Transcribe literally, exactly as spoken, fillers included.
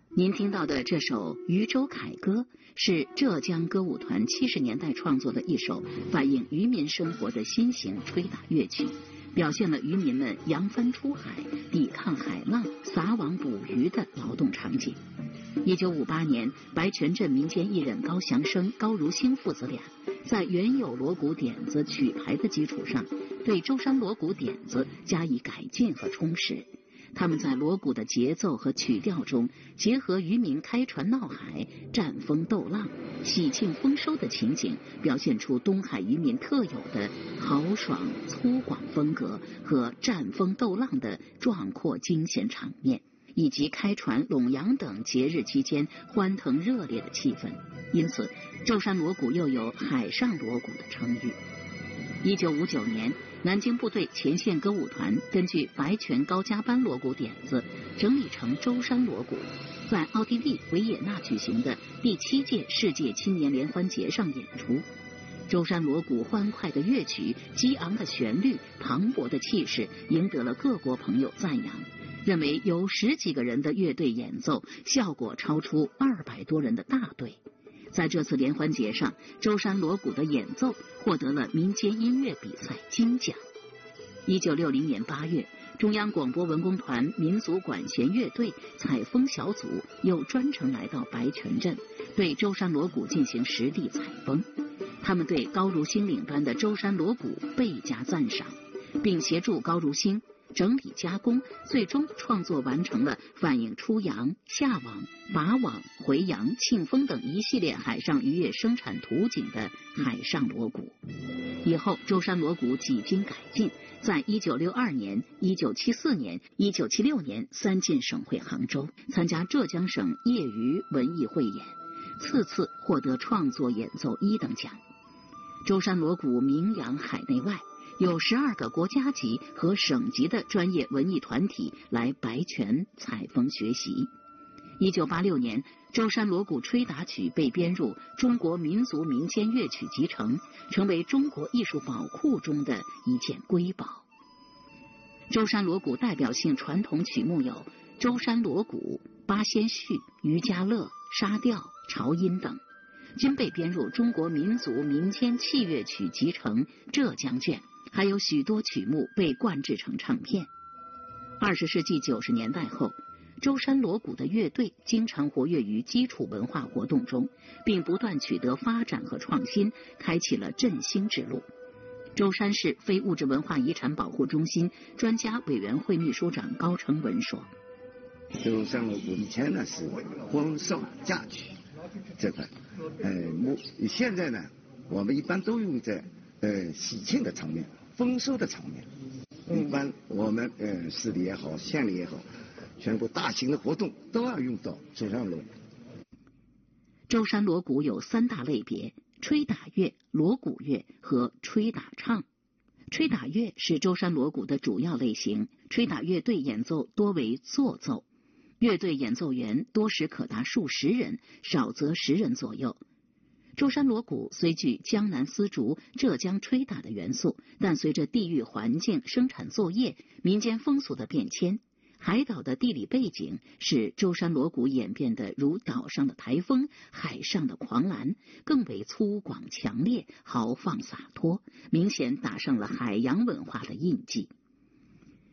您听到的这首《渔舟凯歌》是浙江歌舞团七十年代创作的一首反映渔民生活的新型吹打乐曲，表现了渔民们扬帆出海、抵抗海浪、撒网捕鱼的劳动场景。一九五八年，白泉镇民间艺人高祥生、高如星父子俩在原有锣鼓点子曲牌的基础上，对舟山锣鼓点子加以改进和充实。他们在锣鼓的节奏和曲调中，结合渔民开船闹海、战风斗浪、喜庆丰收的情景，表现出东海渔民特有的豪爽粗犷风格和战风斗浪的壮阔惊险场面，以及开船、陇洋等节日期间欢腾热烈的气氛。因此，舟山锣鼓又有海上锣鼓的称誉。一九五九年，南京部队前线歌舞团根据白泉高加班锣鼓点子整理成舟山锣鼓，在奥地利维也纳举行的第七届世界青年联欢节上演出。舟山锣鼓欢快的乐曲、激昂的旋律、磅礴的气势，赢得了各国朋友赞扬，认为由十几个人的乐队演奏，效果超出二百多人的大队。在这次联欢节上，舟山锣鼓的演奏获得了民间音乐比赛金奖。一九六零年八月，中央广播文工团民族管弦乐队采风小组又专程来到白泉镇，对舟山锣鼓进行实地采风。他们对高如星领班的舟山锣鼓倍加赞赏，并协助高如星整理加工，最终创作完成了反映出洋、下网、拔网、回洋、庆丰等一系列海上渔业生产图景的海上锣鼓。以后，舟山锣鼓几经改进，在一九六二年、一九七四年、一九七六年三进省会杭州，参加浙江省业余文艺汇演，次次获得创作演奏一等奖。舟山锣鼓名扬海内外，有十二个国家级和省级的专业文艺团体来白泉采风学习。一九八六年，舟山锣鼓吹打曲被编入中国民族民间乐曲集成，成为中国艺术宝库中的一件瑰宝。舟山锣鼓代表性传统曲目有舟山锣鼓、八仙序、渔家乐、沙调、潮音等，均被编入中国民族民间器乐曲集成浙江卷，还有许多曲目被灌制成唱片。二十世纪九十年代后，舟山锣鼓的乐队经常活跃于基础文化活动中，并不断取得发展和创新，开启了振兴之路。舟山市非物质文化遗产保护中心专家委员会秘书长高成文说： 舟山锣鼓以前呢是婚丧嫁娶这块，呃，现在呢我们一般都用在呃喜庆的场面、丰收的场面。一般我们呃市里也好、县里也好，全国大型的活动都要用到舟山锣鼓。 舟山锣鼓有三大类别：吹打乐、锣鼓乐和吹打唱。吹打乐是舟山锣鼓的主要类型，吹打乐队演奏多为坐奏，乐队演奏员多时可达数十人，少则十人左右。舟山锣鼓虽具江南丝竹、浙江吹打的元素，但随着地域环境、生产作业、民间风俗的变迁，海岛的地理背景使舟山锣鼓演变得如岛上的台风、海上的狂澜，更为粗犷强烈、豪放洒脱，明显打上了海洋文化的印记。